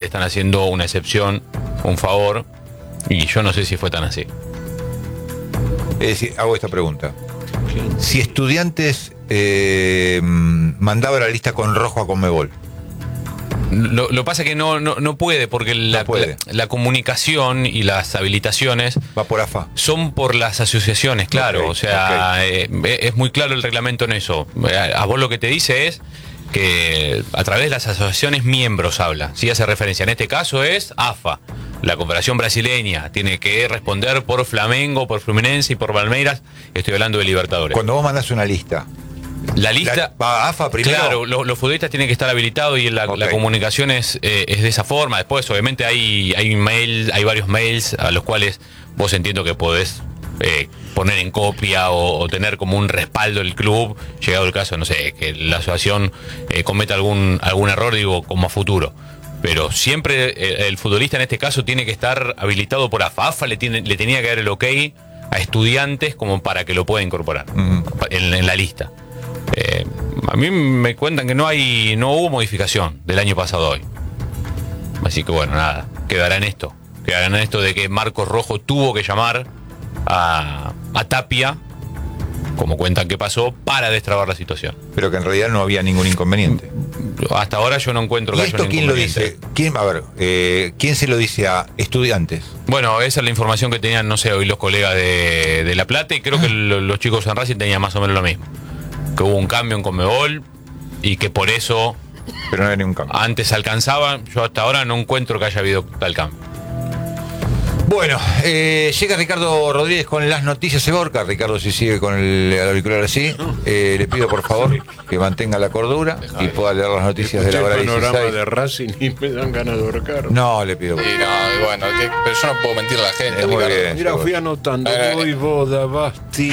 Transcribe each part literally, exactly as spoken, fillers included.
están haciendo una excepción, un favor, y yo no sé si fue tan así. Es decir, hago esta pregunta. Si Estudiantes eh, mandaba la lista con rojo a Conmebol. Lo, lo pasa que no, no, no puede, porque la, no puede. La, la comunicación y las habilitaciones va por A F A. Son por las asociaciones, claro. Okay, o sea, okay. eh, es muy claro el reglamento en eso. A vos lo que te dice es que a través de las asociaciones miembros habla. Si hace referencia, en este caso es A F A. La Confederación Brasileña tiene que responder por Flamengo, por Fluminense y por Palmeiras. Estoy hablando de Libertadores. Cuando vos mandás una lista, la lista va a A F A primero. Claro, los, los futbolistas tienen que estar habilitados y la, okay. la comunicación es, eh, es de esa forma. Después, obviamente, hay, hay mail, hay varios mails a los cuales vos entiendo que podés eh, poner en copia o, o tener como un respaldo del club, llegado el caso, no sé, que la asociación eh, cometa algún, algún error, digo, como a futuro. Pero siempre el, el futbolista en este caso tiene que estar habilitado por A F A. A F A le, tiene, le tenía que dar el ok a Estudiantes como para que lo pueda incorporar uh-huh. en, en la lista. Eh, a mí me cuentan que no hay, no hubo modificación del año pasado a hoy. Así que bueno, nada, quedará en esto. Quedará en esto de que Marcos Rojo tuvo que llamar a, a Tapia, como cuentan que pasó, para destrabar la situación. Pero que en realidad no había ningún inconveniente. Hasta ahora yo no encuentro que ¿Y haya esto un quién lo inconveniente. dice? ¿Quién, a ver, eh, ¿quién se lo dice a Estudiantes? Bueno, esa es la información que tenían, no sé, hoy los colegas de, de La Plata, y creo ah. que lo, los chicos en Racing tenían más o menos lo mismo. Que hubo un cambio en Conmebol y que por eso... Pero no había ningún cambio. Antes alcanzaban, yo hasta ahora no encuentro que haya habido tal cambio. Bueno, eh, llega Ricardo Rodríguez con las noticias de Borca. Ricardo, si sigue con el, el auricular así, eh, le pido por favor que mantenga la cordura y pueda leer las noticias de la hora dieciséis. El panorama de Racing y me dan ganas de ahorcar. No, le pido. Sí, no, bueno, que, pero yo no puedo mentir a la gente. Muy bien, Mira, fui anotando. Eh, Voy, Boda, Bastía,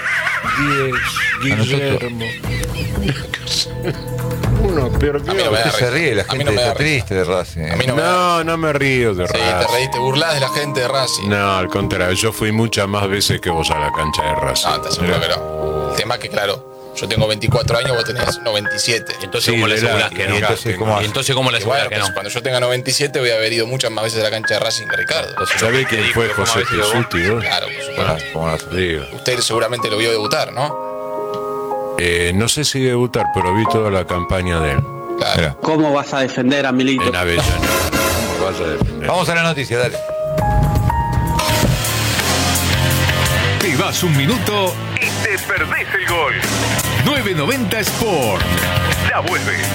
diez, Guillermo. Uno, peor que a mí no me da se ríe, la gente no está triste de Racing. A mí no, me no, da... no me río de sí, Racing. Te reíste, burlás de la gente de Racing. No, al contrario, yo fui muchas más veces que vos a la cancha de Racing. No, te aseguro que no. El tema es que, claro, yo tengo veinticuatro años, vos tenés noventa y siete. Entonces, sí, ¿cómo le asegurás que no? Entonces, ¿cómo y entonces, ¿cómo le asegurás que no? Cuando yo tenga noventa y siete, voy a haber ido muchas más veces a la cancha de Racing que Ricardo. ¿Sabés quién fue José Pisuti? Claro, por supuesto. Ah, usted seguramente lo vio debutar, ¿no? Eh, no sé si debutar, pero vi toda la campaña de él. Claro. ¿Cómo vas a defender a Milito? En Avellaneda. ¿Cómo vas a defender? Vamos a la noticia, dale. Te vas un minuto y te perdés el gol. nueve noventa Sport. Ya vuelve.